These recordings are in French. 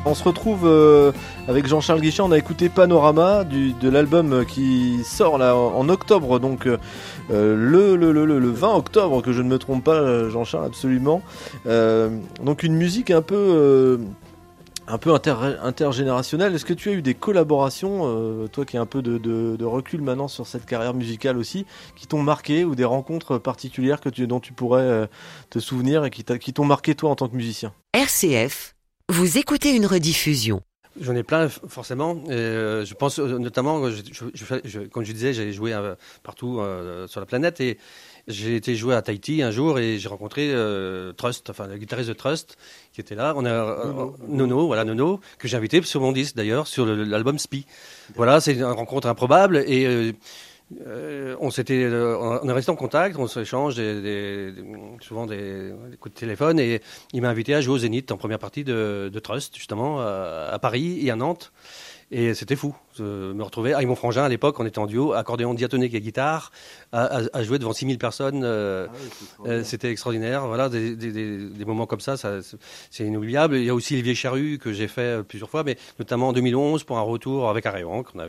On se retrouve avec Jean-Charles Guichen. On a écouté Panorama de l'album qui sort là en octobre, donc le 20 octobre, que je ne me trompe pas, Jean-Charles, absolument. Donc une musique un peu intergénérationnelle. Est-ce que tu as eu des collaborations, toi qui as un peu de recul maintenant sur cette carrière musicale aussi, qui t'ont marqué, ou des rencontres particulières dont tu pourrais te souvenir et qui t'ont marqué toi en tant que musicien? RCF, vous écoutez une rediffusion. J'en ai plein, forcément. Je pense notamment, comme je disais, j'ai joué partout sur la planète, et j'ai été jouer à Tahiti un jour et j'ai rencontré Trust, enfin le guitariste de Trust, qui était là. On a Nono, que j'ai invité sur mon disque d'ailleurs, sur l'album Spi. Voilà, c'est une rencontre improbable, et on est resté en contact, on s'échange souvent des coups de téléphone, et il m'a invité à jouer au Zénith en première partie de Trust, justement, à Paris et à Nantes. Et c'était fou, me retrouver avec mon frangin à l'époque, on était en duo, accordéon diatonique et guitare, à jouer devant 6000 personnes. C'était extraordinaire. Voilà, des moments comme ça, c'est inoubliable. Il y a aussi Olivier Charrue, que j'ai fait plusieurs fois, mais notamment en 2011 pour un retour avec Aréon, qu'on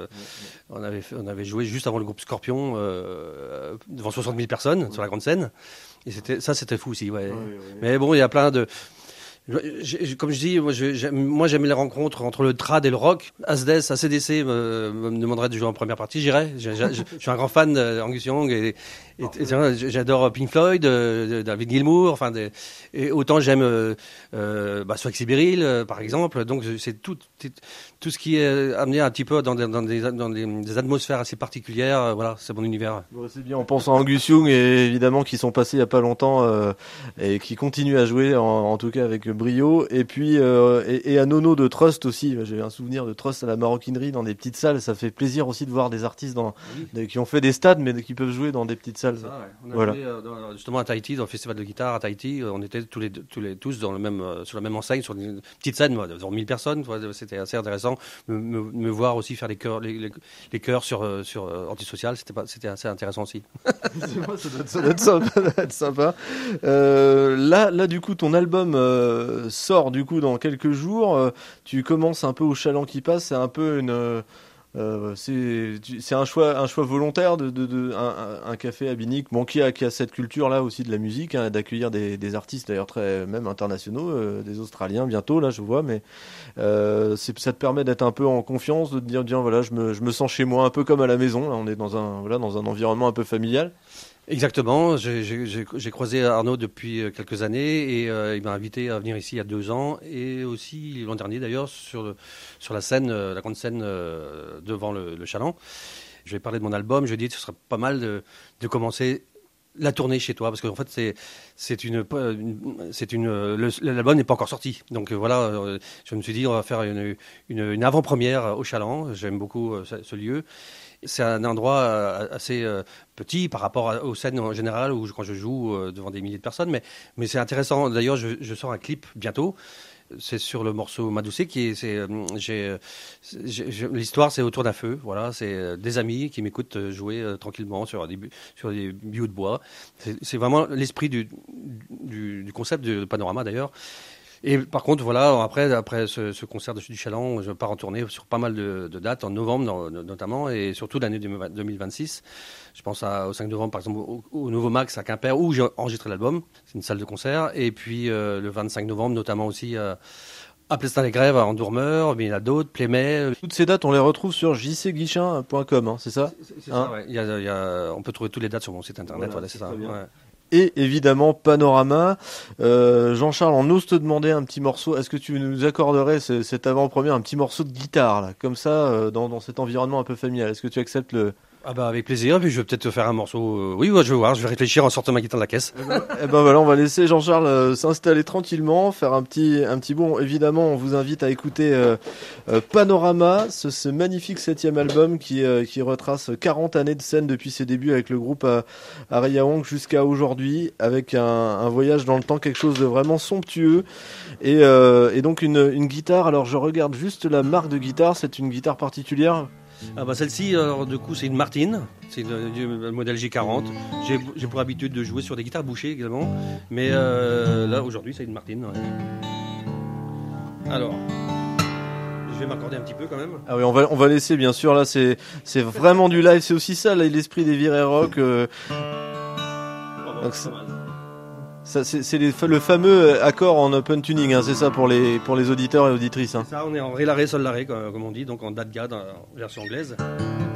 on avait joué juste avant le groupe Scorpion, devant 60 000 personnes sur la grande scène. Et c'était fou aussi. Ouais. Mais bon, il y a plein de... Comme je dis, moi j'aime les rencontres entre le trad et le rock. ACDC me demanderait de jouer en première partie, j'irais. Je suis un grand fan d'Angus Young, et j'adore Pink Floyd, David Gilmour, et autant j'aime Swag Beryl, par exemple. Donc c'est tout ce qui est amené un petit peu dans des atmosphères assez particulières. Voilà, c'est mon univers. Bon, c'est bien, on pense à Angus Young, et évidemment qui sont passés il y a pas longtemps et qui continuent à jouer en tout cas avec brio, et puis et à Nono de Trust aussi. J'ai un souvenir de Trust à la Maroquinerie, dans des petites salles. Ça fait plaisir aussi de voir des artistes qui ont fait des stades mais qui peuvent jouer dans des petites salles. Ça, ouais. On a joué, justement à Tahiti, dans le festival de guitare à Tahiti. On était tous sur la même enseigne, sur une petite scène, devant 1000 personnes. C'était assez intéressant. Me voir aussi faire les chœurs sur Antisocial, c'était assez intéressant aussi. Ça doit être sympa. Là, du coup, ton album sort du coup dans quelques jours. Tu commences un peu au Chaland qui passe. C'est un peu c'est un choix volontaire un café à Binic, bon, qui a cette culture là aussi de la musique, hein, d'accueillir des artistes d'ailleurs très même internationaux, des Australiens bientôt là je vois, mais ça te permet d'être un peu en confiance, de te dire tiens voilà, je me sens chez moi, un peu comme à la maison. Là on est dans un environnement un peu familial. Exactement, j'ai croisé Arnaud depuis quelques années, et il m'a invité à venir ici il y a 2 ans, et aussi l'an dernier d'ailleurs sur la scène, la grande scène devant le Chaland. Je vais parler de mon album, je lui ai dit que ce serait pas mal de commencer la tournée chez toi, parce qu'en fait l'album n'est pas encore sorti, donc voilà, je me suis dit on va faire une avant-première au Chaland. J'aime beaucoup ce lieu. C'est un endroit assez petit par rapport aux scènes en général, quand je joue devant des milliers de personnes, mais c'est intéressant. D'ailleurs, je sors un clip bientôt. C'est sur le morceau Madoucé, l'histoire, c'est autour d'un feu. Voilà, c'est des amis qui m'écoutent jouer tranquillement sur des billots de bois. C'est vraiment l'esprit du concept de Panorama d'ailleurs. Et par contre, voilà, après ce concert du Chaland, je pars en tournée sur pas mal de dates, en novembre notamment, et surtout l'année 2026. Je pense au 5 novembre, par exemple, au Nouveau Max à Quimper, où j'ai enregistré l'album. C'est une salle de concert. Et puis le 25 novembre, notamment aussi à Plestin-les-Grèves, à Andourmeur, mais il y en a d'autres, Plémet. Toutes ces dates, on les retrouve sur jcguichin.com, hein, c'est ça? C'est ça, ouais. On peut trouver toutes les dates sur mon site internet, voilà, c'est ça. Ouais. Et évidemment Panorama. Jean-Charles, on ose te demander un petit morceau. Est-ce que tu nous accorderais cette avant-première, un petit morceau de guitare là, comme ça, dans cet environnement un peu familial? Est-ce que tu acceptes le... Ah bah avec plaisir, puis je vais peut-être te faire un morceau. Oui, je vais voir, je vais réfléchir en sortant ma guitare de la caisse. Eh ben voilà, on va laisser Jean-Charles s'installer tranquillement, faire un petit bon. Évidemment, on vous invite à écouter Panorama, ce magnifique 7e album qui retrace 40 années de scène depuis ses débuts avec le groupe Areyaong jusqu'à aujourd'hui, avec un voyage dans le temps, quelque chose de vraiment somptueux, et donc une guitare. Alors je regarde juste la marque de guitare, c'est une guitare particulière. Ah bah celle-ci, alors, du coup, c'est une Martin, c'est le modèle G40. J'ai pour habitude de jouer sur des guitares bouchées également, mais là aujourd'hui c'est une Martin. Ouais. Alors, je vais m'accorder un petit peu quand même. Ah oui, on va laisser bien sûr là, c'est vraiment du live, c'est aussi ça l'esprit des virées rock. Donc, ça, c'est le fameux accord en open tuning, hein, c'est ça pour les auditeurs et auditrices. Hein. Ça, on est en ré la ré sol la ré comme on dit, donc en dad gad en version anglaise.